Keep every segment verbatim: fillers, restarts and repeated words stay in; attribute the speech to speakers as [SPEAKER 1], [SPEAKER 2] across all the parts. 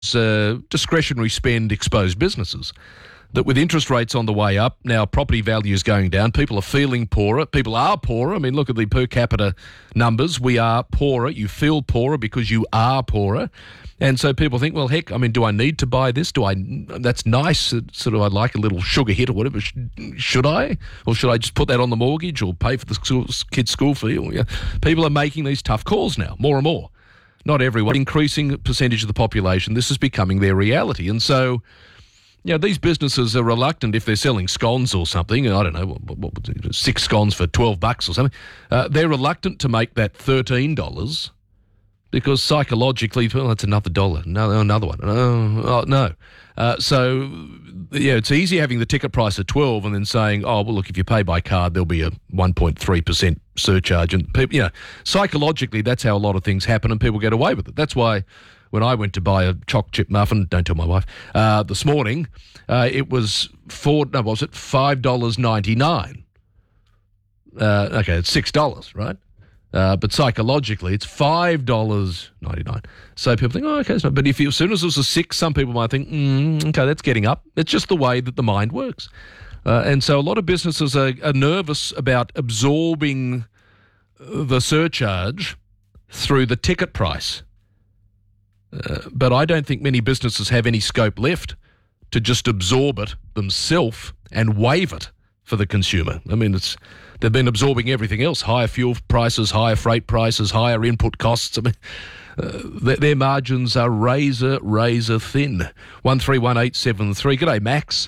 [SPEAKER 1] uh, discretionary spend exposed businesses. That with interest rates on the way up, now property values going down, people are feeling poorer. People are poorer. I mean, look at the per capita numbers. We are poorer. You feel poorer because you are poorer. And so people think, well, heck, I mean, do I need to buy this? Do I? That's nice. Sort of, I'd like a little sugar hit or whatever. Should I? Or should I just put that on the mortgage or pay for the school, kids' school fee? Or, yeah. People are making these tough calls now, more and more. Not everyone. Increasing percentage of the population, this is becoming their reality. And so, you know, these businesses are reluctant if they're selling scones or something. I don't know, what, what, what, six scones for twelve bucks or something. Uh, they're reluctant to make that thirteen dollars because psychologically, well, that's another dollar. No, another one. Oh, oh, no. Uh, so, yeah, it's easy having the ticket price at twelve and then saying, oh, well, look, if you pay by card, there'll be a one point three percent surcharge. And, people, you know, psychologically, that's how a lot of things happen and people get away with it. That's why when I went to buy a choc chip muffin, don't tell my wife, uh, this morning, uh, it was four. No, what was it five dollars ninety nine? Uh, okay, it's six dollars, right? Uh, but psychologically, it's five dollars ninety nine. So people think, oh, okay, so, but if you, as soon as it was a six, some people might think, mm, okay, that's getting up. It's just the way that the mind works, uh, and so a lot of businesses are, are nervous about absorbing the surcharge through the ticket price. Uh, but I don't think many businesses have any scope left to just absorb it themselves and waive it for the consumer. I mean, it's they've been absorbing everything else: higher fuel prices, higher freight prices, higher input costs. I mean, uh, their, their margins are razor, razor thin. One three one eight seven three. G'day, Max.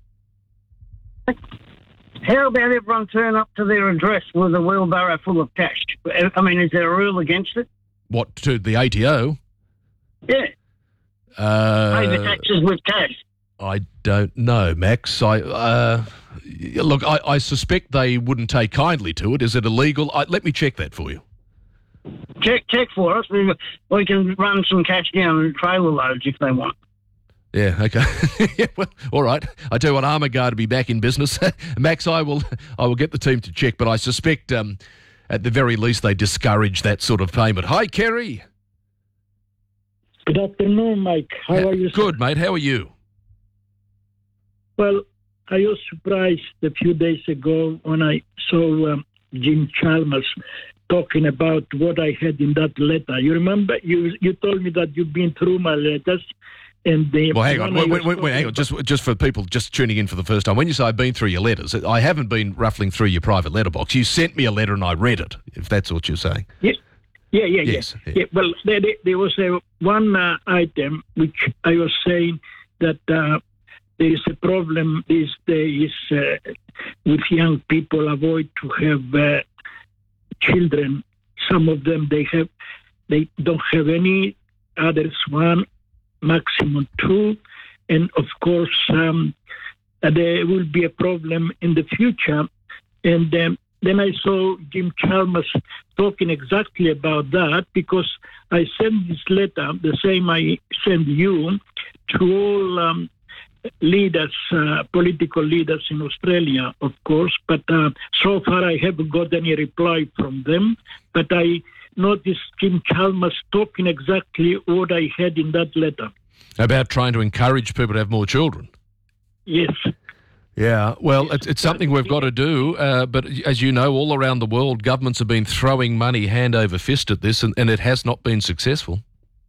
[SPEAKER 2] How about everyone turn up to their address with a wheelbarrow full of cash? I mean, is there a rule against it?
[SPEAKER 1] What, to the A T O?
[SPEAKER 2] Yeah.
[SPEAKER 1] Uh,
[SPEAKER 2] Pay the taxes with cash.
[SPEAKER 1] I don't know, Max. I uh, look. I, I suspect they wouldn't take kindly to it. Is it illegal? I, let me check that for you.
[SPEAKER 2] Check, check for us. We, we can run some cash down trailer loads if they want.
[SPEAKER 1] Yeah. Okay. yeah, well, all right. I tell you what, Armour Guard will be back in business. Max, I will. I will get the team to check, but I suspect, um, at the very least, they discourage that sort of payment. Hi, Kerry.
[SPEAKER 3] Good afternoon, Mike. How are you?
[SPEAKER 1] Good, mate. How are you?
[SPEAKER 3] Well, I was surprised a few days ago when I saw um, Jim Chalmers talking about what I had in that letter. You remember? You you told me that you've been through my letters. And the
[SPEAKER 1] well, hang on. Wait, wait, wait, wait, hang on. Just, just for people just tuning in for the first time, when you say I've been through your letters, I haven't been ruffling through your private letterbox. You sent me a letter and I read it, if that's what you're saying.
[SPEAKER 3] Yeah. Yeah, yeah,
[SPEAKER 1] yes,
[SPEAKER 3] yeah. yeah. Well, there, there was a, one uh, item which I was saying that uh, there is a problem these days uh, with young people avoid to have uh, children. Some of them they have, they don't have any. Others one, maximum two, and of course um, there will be a problem in the future. And um, then I saw Jim Chalmers talking exactly about that because I sent this letter, the same I send you, to all um, leaders, uh, political leaders in Australia, of course. But uh, so far I haven't got any reply from them. But I noticed Jim Chalmers talking exactly what I had in that letter.
[SPEAKER 1] About trying to encourage people to have more children.
[SPEAKER 3] Yes.
[SPEAKER 1] Yeah, well, it's, it's something we've got to do, uh, but as you know, all around the world, governments have been throwing money hand over fist at this, and, and it has not been successful.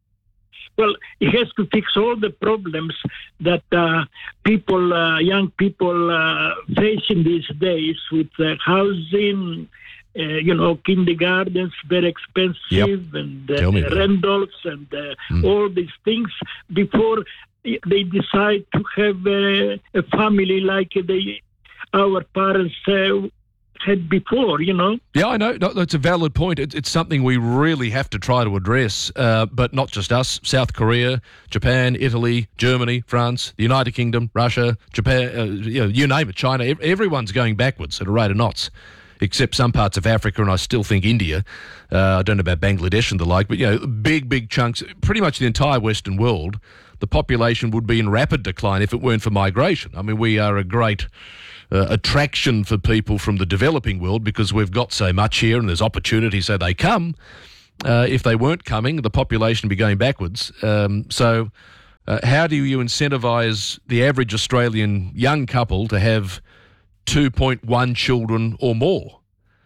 [SPEAKER 3] Well, it has to fix all the problems that uh, people, uh, young people uh, facing these days with uh, housing, uh, you know, kindergartens, very expensive,
[SPEAKER 1] yep.
[SPEAKER 3] and uh, rentals, and uh,
[SPEAKER 1] mm.
[SPEAKER 3] all these things before they decide to have a, a family like they, our parents uh, had before, you know.
[SPEAKER 1] Yeah, I know. No, that's a valid point. It, it's something we really have to try to address, uh, but not just us. South Korea, Japan, Italy, Germany, France, the United Kingdom, Russia, Japan, uh, you know, you name it, China. Everyone's going backwards at a rate of knots, except some parts of Africa, and I still think India. Uh, I don't know about Bangladesh and the like, but, you know, big, big chunks, pretty much the entire Western world, the population would be in rapid decline if it weren't for migration. I mean, we are a great uh, attraction for people from the developing world because we've got so much here and there's opportunity, so they come. Uh, if they weren't coming, the population would be going backwards. Um, so Uh, how do you incentivise the average Australian young couple to have two point one children or more?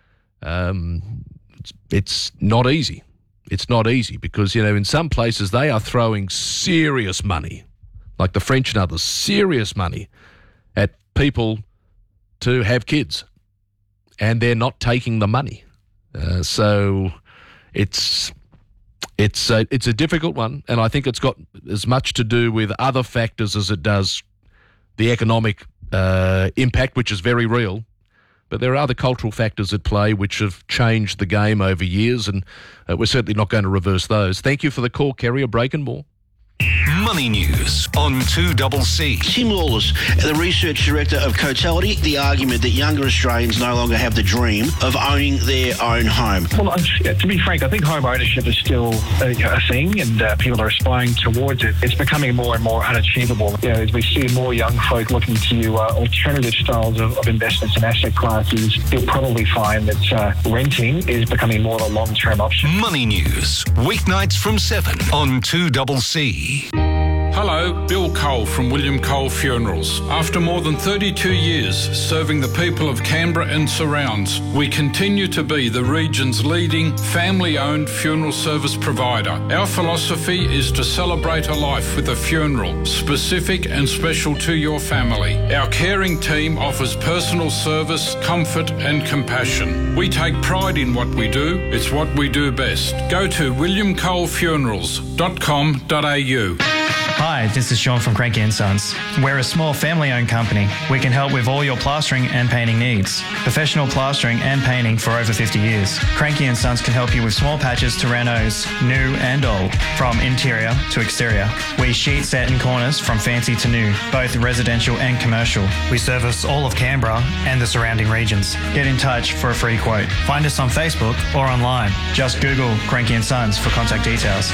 [SPEAKER 1] Um, it's, it's not easy. It's not easy because, you know, in some places they are throwing serious money, like the French and others, serious money at people to have kids, and they're not taking the money. Uh, so it's it's a, it's a difficult one, and I think it's got as much to do with other factors as it does the economic uh, impact, which is very real. But there are other cultural factors at play which have changed the game over years, and uh, we're certainly not going to reverse those. Thank you for the call, Kerry. A break and more.
[SPEAKER 4] Money News on two C C.
[SPEAKER 5] Tim Lawless, the Research Director of Cotality, the argument that younger Australians no longer have the dream of owning their own home.
[SPEAKER 6] Well, to be frank, I think home ownership is still a, a thing, and uh, people are aspiring towards it. It's becoming more and more unachievable. You know, as we see more young folk looking to uh, alternative styles of, of investments and asset classes, you'll probably find that uh, renting is becoming more of a long-term option.
[SPEAKER 4] Money News, weeknights from seven on two C C.
[SPEAKER 7] Hello, Bill Cole from William Cole Funerals. After more than thirty-two years serving the people of Canberra and surrounds, we continue to be the region's leading family-owned funeral service provider. Our philosophy is to celebrate a life with a funeral, specific and special to your family. Our caring team offers personal service, comfort and compassion. We take pride in what we do. It's what we do best. Go to william cole funerals dot com dot a u.
[SPEAKER 8] Hi, this is Sean from Cranky and Sons. We're a small family-owned company. We can help with all your plastering and painting needs. Professional plastering and painting for over fifty years. Cranky and Sons can help you with small patches to renos, new and old, from interior to exterior. We sheet set in corners from fancy to new, both residential and commercial. We service all of Canberra and the surrounding regions. Get in touch for a free quote. Find us on Facebook or online. Just Google Cranky and Sons for contact details.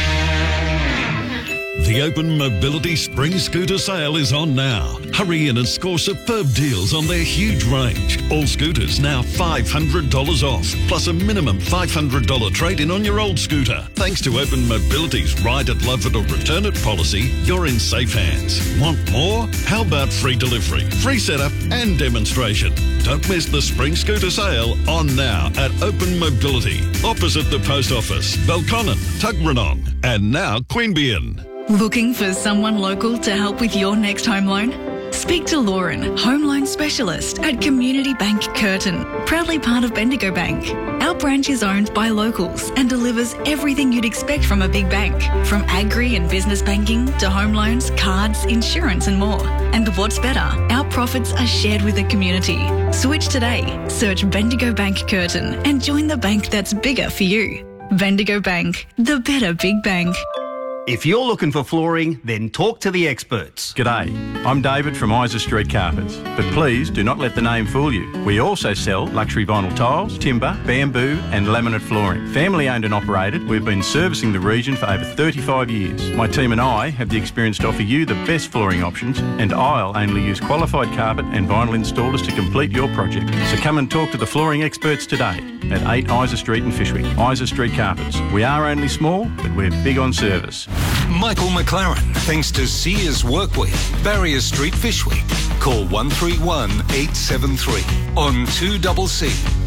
[SPEAKER 9] The Open Mobility Spring Scooter Sale is on now. Hurry in and score superb deals on their huge range. All scooters now five hundred dollars off, plus a minimum five hundred dollars trade-in on your old scooter. Thanks to Open Mobility's Ride it, Love it or Return it policy, you're in safe hands. Want more? How about free delivery, free setup and demonstration? Don't miss the Spring Scooter Sale on now at Open Mobility, opposite the Post Office, Belconnen, Tuggeranong and now Queanbeyan.
[SPEAKER 10] Looking for someone local to help with your next home loan? Speak to Lauren, home loan specialist at Community Bank Curtin, proudly part of Bendigo Bank. Our branch is owned by locals and delivers everything you'd expect from a big bank, from agri and business banking to home loans, cards, insurance and more. And what's better, our profits are shared with the community. Switch today. Search Bendigo Bank Curtin and join the bank that's bigger for you. Bendigo Bank, the better big bank.
[SPEAKER 11] If you're looking for flooring, then talk to the experts.
[SPEAKER 12] G'day, I'm David from Isa Street Carpets, but please do not let the name fool you. We also sell luxury vinyl tiles, timber, bamboo and laminate flooring. Family owned and operated, we've been servicing the region for over thirty-five years. My team and I have the experience to offer you the best flooring options, and I'll only use qualified carpet and vinyl installers to complete your project. So come and talk to the flooring experts today at eight Isa Street in Fyshwick. Isa Street Carpets. We are only small, but we're big on service.
[SPEAKER 4] Michael McLaren, thanks to Sears Workwear, Barrier Street, Fyshwick. Call one three one, eight seven three on two C C.